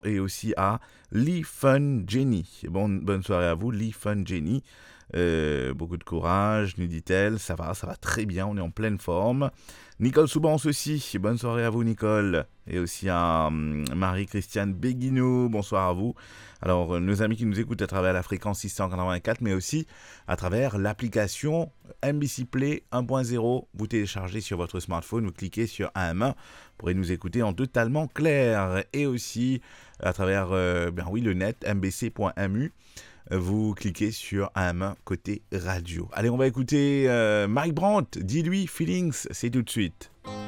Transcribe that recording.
et aussi à Lee Fun Jenny. Bonne soirée à vous, Lee Fun Jenny. Beaucoup de courage, nous dit-elle. Ça va très bien, on est en pleine forme. Nicole Soubance aussi, bonne soirée à vous Nicole. Et aussi à Marie-Christiane Béguineau, bonsoir à vous. Alors, nos amis qui nous écoutent à travers la fréquence 684, mais aussi à travers l'application MBC Play 1.0. Vous téléchargez sur votre smartphone, vous cliquez sur 1M1, vous pourrez nous écouter en totalement clair. Et aussi à travers le net, mbc.mu. Vous cliquez sur un main côté radio. Allez, on va écouter Mike Brandt, dis-lui Feelings, c'est tout de suite.